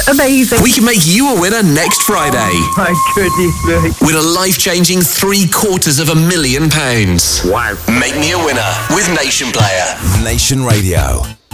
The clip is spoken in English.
Amazing. We can make you a winner next Friday. Oh, my goodness me. Win a life-changing £750,000. Wow. Make me a winner with Nation Player. Nation Radio.